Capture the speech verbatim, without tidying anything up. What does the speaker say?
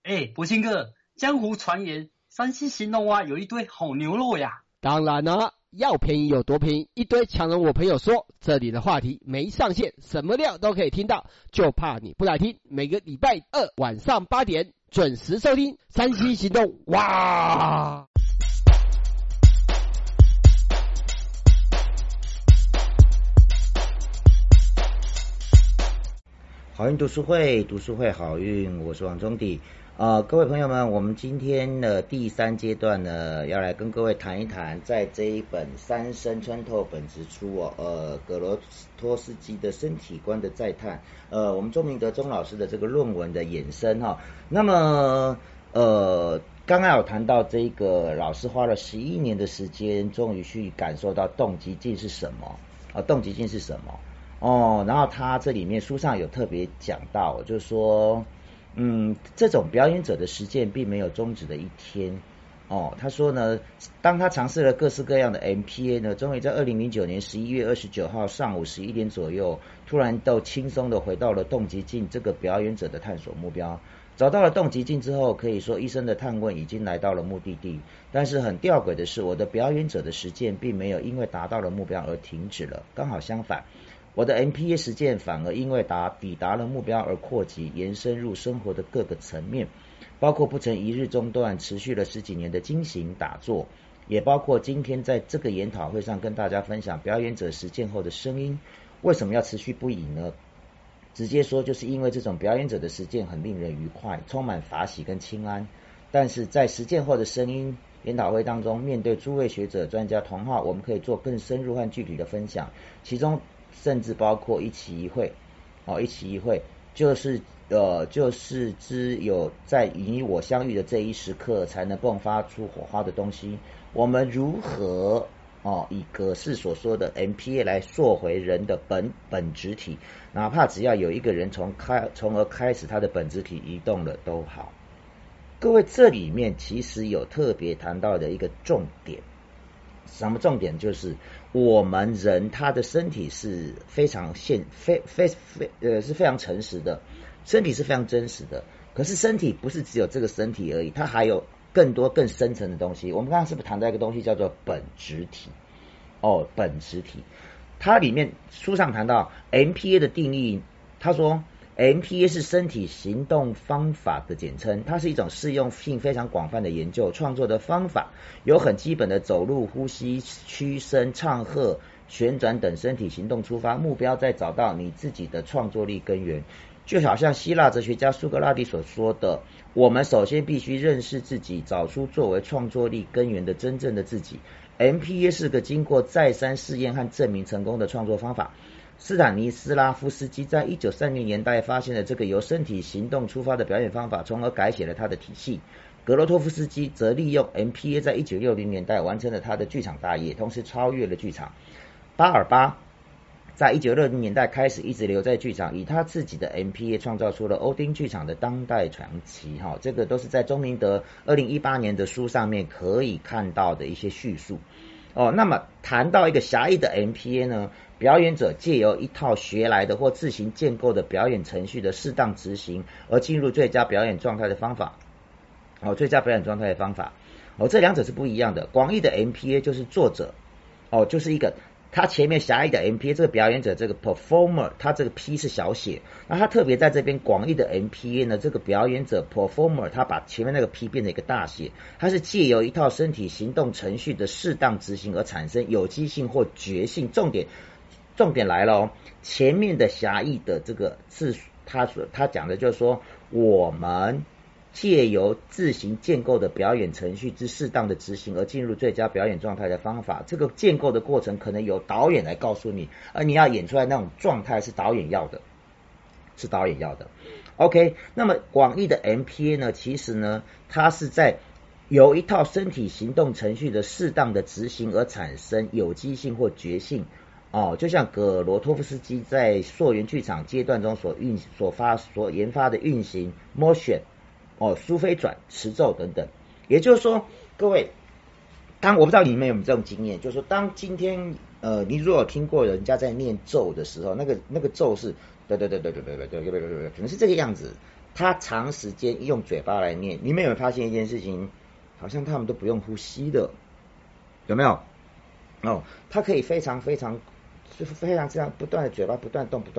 哎，博兴哥，江湖传言山西兴隆啊有一堆好牛肉呀。 当然了，要便宜有多便宜，一堆强人我朋友说，这里的话题没上限，什么料都可以听到，就怕你不来听。每个礼拜二晚上八点准时收听山西行动。哇！ 好运读书会，读书会好运，我是王中鼎。呃，各位朋友们，我们今天的第三阶段呢，要来跟各位谈一谈，在这一本《三生穿透本质出》哦，呃，葛罗托斯基的身体观的再探，呃，我们钟明德钟老师的这个论文的衍生哈、哦。那么，呃，刚刚有谈到这个老师花了十一年的时间，终于去感受到动机镜是什么啊、呃？动机镜是什么？哦，然后他这里面书上有特别讲到，就是说，嗯，这种表演者的实践并没有终止的一天。哦，他说呢，当他尝试了各式各样的 M P A 呢，终于在二零零九年十一月二十九号上午十一点左右，突然都轻松的回到了动机镜这个表演者的探索目标。找到了动机镜之后，可以说一生的探问已经来到了目的地。但是很吊诡的是，我的表演者的实践并没有因为达到了目标而停止了，刚好相反。我的 M P A 实践反而因为达抵达了目标而扩及，延伸入生活的各个层面，包括不曾一日中断、持续了十几年的精行打坐，也包括今天在这个研讨会上跟大家分享表演者实践后的声音。为什么要持续不已呢？直接说，就是因为这种表演者的实践很令人愉快，充满法喜跟清安。但是在实践后的声音研讨会当中，面对诸位学者、专家同好，我们可以做更深入和具体的分享，其中甚至包括一期一会，哦，一期一会就是呃就是只有在与我相遇的这一时刻，才能迸发出火花的东西。我们如何哦以葛氏所说的 M P A 来溯回人的本本质体，哪怕只要有一个人从开从而开始他的本质体移动了都好。各位，这里面其实有特别谈到的一个重点。什么重点？就是我们人他的身体是非常现非非非呃是非常诚实的，身体是非常真实的。可是身体不是只有这个身体而已，它还有更多更深层的东西。我们刚刚是不是谈到一个东西叫做本质体？哦，本质体，它里面书上谈到 M P A 的定义，他说M P A 是身体行动方法的简称，它是一种适用性非常广泛的研究创作的方法，有很基本的走路、呼吸、屈伸、唱和、旋转等身体行动出发，目标再找到你自己的创作力根源。就好像希腊哲学家苏格拉底所说的，我们首先必须认识自己，找出作为创作力根源的真正的自己。M P A 是个经过再三试验和证明成功的创作方法。斯坦尼斯拉夫斯基在一九三零年代发现了这个由身体行动出发的表演方法，从而改写了他的体系。格罗托夫斯基则利用 M P A 在一九六零年代完成了他的剧场大业，同时超越了剧场。巴尔巴在一九六零年代开始一直留在剧场，以他自己的 M P A 创造出了欧丁剧场的当代传奇。这个都是在钟明德二零一八年的书上面可以看到的一些叙述。哦，那么谈到一个狭义的 M P A 呢，表演者借由一套学来的或自行建构的表演程序的适当执行，而进入最佳表演状态的方法。哦，最佳表演状态的方法。哦，这两者是不一样的。广义的 M P A 就是作者，哦，就是一个他前面狭义的 M P A 这个表演者这个 performer， 他这个 P 是小写，那他特别在这边广义的 M P A 呢，这个表演者 performer 他把前面那个 P 变成一个大写，他是借由一套身体行动程序的适当执行而产生有机性或觉性。重点重点来了哦，前面的狭义的这个字，他说他讲的就是说，我们借由自行建构的表演程序之适当的执行而进入最佳表演状态的方法。这个建构的过程可能由导演来告诉你，而你要演出来那种状态是导演要的，是导演要的。OK， 那么广义的 M P A 呢，其实呢，它是在由一套身体行动程序的适当的执行而产生有机性或觉性。哦，就像葛罗托夫斯基在溯源剧场阶段中所运所发所研发的运行 motion。哦，苏菲转、持咒等等。也就是说，各位，当我不知道你们有没有这种经验，就是说，当今天呃，你如果有听过人家在念咒的时候，那个那个咒是对对对对对对对对对对对，可能是这个样子。 他长时间用嘴巴来念，你们有没有发现一件事情？好像他们都不用呼吸的，有没有？哦，他可以非常非常，就是非常这样不断的嘴巴不断动不断。